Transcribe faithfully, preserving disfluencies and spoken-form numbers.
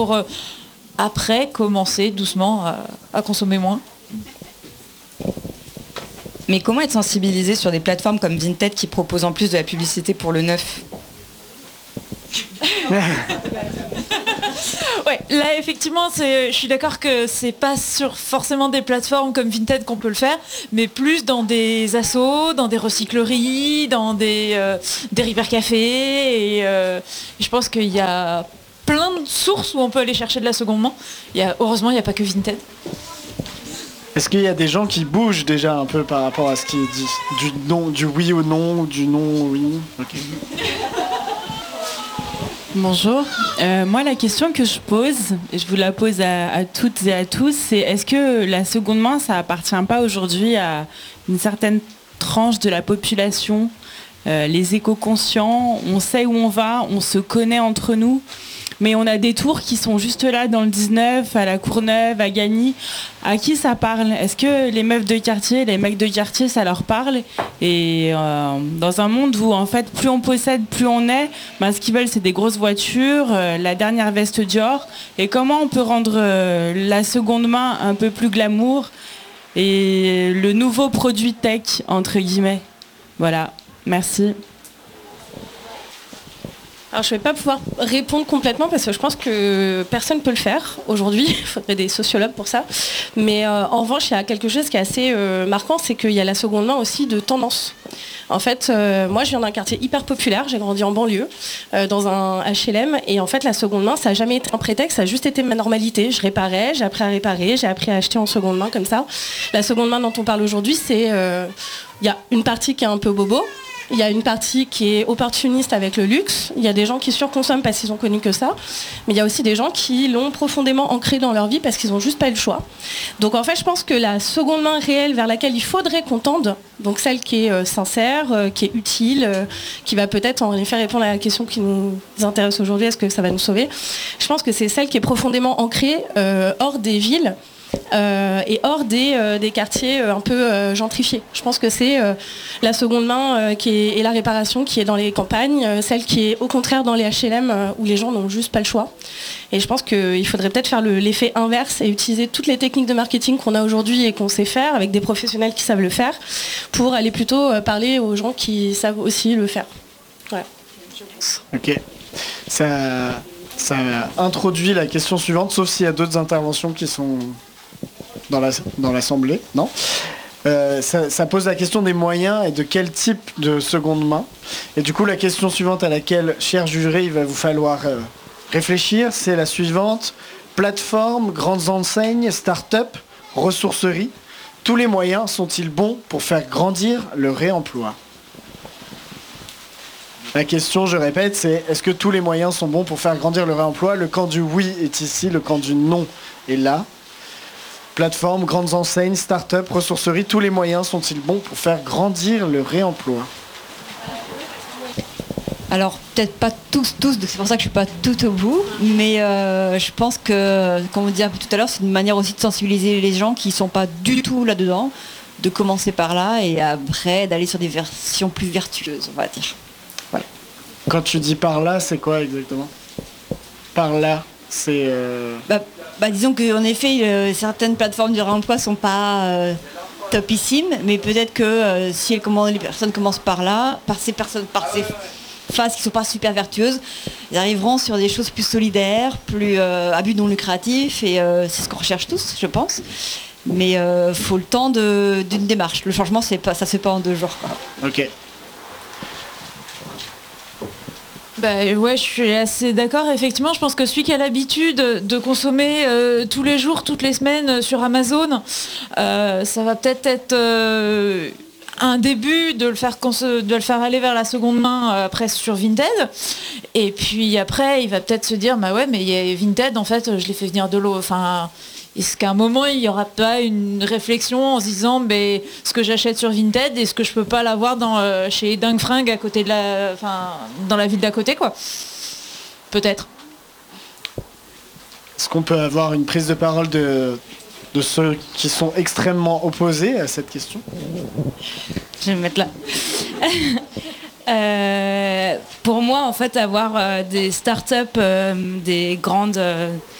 pour euh, après commencer doucement à, à consommer moins. Mais comment être sensibilisé sur des plateformes comme Vinted qui proposent en plus de la publicité pour le neuf? Ouais, là effectivement, c'est, je suis d'accord que c'est pas sur forcément des plateformes comme Vinted qu'on peut le faire, mais plus dans des assos, dans des recycleries, dans des, euh, des River Café. Et euh, je pense qu'il y a plein de sources où on peut aller chercher de la seconde main. Il y a, heureusement, il n'y a pas que Vinted. Est-ce qu'il y a des gens qui bougent déjà un peu par rapport à ce qui est dit? Du non, du oui au non, ou du non au oui? Ok. Bonjour. Euh, moi, la question que je pose, et je vous la pose à, à toutes et à tous, c'est est-ce que la seconde main, ça appartient pas aujourd'hui à une certaine tranche de la population, euh, les éco-conscients, on sait où on va, on se connaît entre nous, mais on a des tours qui sont juste là dans le dix-neuf, à la Courneuve, à Gagny. À qui ça parle? Est-ce que les meufs de quartier, les mecs de quartier, ça leur parle? Et euh, dans un monde où en fait plus on possède, plus on est, ben, ce qu'ils veulent c'est des grosses voitures, euh, la dernière veste Dior. Et comment on peut rendre euh, la seconde main un peu plus glamour et le nouveau produit tech entre guillemets? Voilà, merci. Alors je ne vais pas pouvoir répondre complètement parce que je pense que personne ne peut le faire aujourd'hui. Il faudrait des sociologues pour ça. Mais euh, en revanche, il y a quelque chose qui est assez euh, marquant, c'est qu'il y a la seconde main aussi de tendance. En fait, euh, moi je viens d'un quartier hyper populaire, j'ai grandi en banlieue, euh, dans un H L M, et en fait la seconde main, ça n'a jamais été un prétexte, ça a juste été ma normalité. Je réparais, j'ai appris à réparer, j'ai appris à acheter en seconde main comme ça. La seconde main dont on parle aujourd'hui, c'est... Euh, il y a une partie qui est un peu bobo. Il y a une partie qui est opportuniste avec le luxe. Il y a des gens qui surconsomment parce qu'ils ont connu que ça. Mais il y a aussi des gens qui l'ont profondément ancré dans leur vie parce qu'ils n'ont juste pas eu le choix. Donc en fait, je pense que la seconde main réelle vers laquelle il faudrait qu'on tende, donc celle qui est euh, sincère, euh, qui est utile, euh, qui va peut-être en effet répondre à la question qui nous intéresse aujourd'hui, est-ce que ça va nous sauver? Je pense que c'est celle qui est profondément ancrée euh, hors des villes. Euh, et hors des, euh, des quartiers euh, un peu euh, gentrifiés. Je pense que c'est euh, la seconde main euh, qui est, et la réparation qui est dans les campagnes, euh, celle qui est au contraire dans les H L M euh, où les gens n'ont juste pas le choix. Et je pense qu'il faudrait peut-être faire le, l'effet inverse et utiliser toutes les techniques de marketing qu'on a aujourd'hui et qu'on sait faire avec des professionnels qui savent le faire pour aller plutôt euh, parler aux gens qui savent aussi le faire. Ouais, je pense. Ok. Ça, ça introduit la question suivante, sauf s'il y a d'autres interventions qui sont... Dans, la, dans l'Assemblée, non euh, ça, ça pose la question des moyens et de quel type de seconde main. Et du coup, la question suivante à laquelle, cher jury, il va vous falloir euh, réfléchir, c'est la suivante. Plateformes, grandes enseignes, start-up, ressourceries, tous les moyens sont-ils bons pour faire grandir le réemploi? La question, je répète, c'est est-ce que tous les moyens sont bons pour faire grandir le réemploi? Le camp du oui est ici, le camp du non est là. Plateformes, grandes enseignes, start-up, ressourceries, tous les moyens sont-ils bons pour faire grandir le réemploi? Alors, peut-être pas tous, tous, c'est pour ça que je suis pas tout au bout, mais euh, je pense que, comme on disait un peu tout à l'heure, c'est une manière aussi de sensibiliser les gens qui sont pas du tout là-dedans, de commencer par là et après d'aller sur des versions plus vertueuses, on va dire. Voilà. Quand tu dis par là, c'est quoi exactement? Par là, c'est... Euh... Bah, bah, disons qu'en effet, euh, certaines plateformes de réemploi sont pas euh, topissimes, mais peut-être que euh, si elles commandent, les personnes commencent par là, par ces personnes, par ces phases qui sont pas super vertueuses, ils arriveront sur des choses plus solidaires, plus euh, à but non lucratif, et euh, c'est ce qu'on recherche tous, je pense. Mais il euh, faut le temps de, d'une démarche. Le changement, c'est pas, ça se fait pas en deux jours, quoi. Ok. Bah, ouais, je suis assez d'accord. Effectivement, je pense que celui qui a l'habitude de consommer euh, tous les jours, toutes les semaines sur Amazon, euh, ça va peut-être être euh, un début de le faire cons- de le faire aller vers la seconde main euh, après sur Vinted. Et puis après, il va peut-être se dire, bah ouais, mais il y a Vinted, en fait, je l'ai fait venir de l'eau. Enfin, est-ce qu'à un moment, il n'y aura pas une réflexion en se disant, ben, ce que j'achète sur Vinted, est-ce que je peux pas l'avoir dans, euh, chez Dingue Fringue à côté de la, enfin, dans la ville d'à côté, quoi. Peut-être. Est-ce qu'on peut avoir une prise de parole de, de ceux qui sont extrêmement opposés à cette question? Je vais me mettre là. Euh, pour moi, en fait, avoir euh, des startups, euh, des grandes, euh,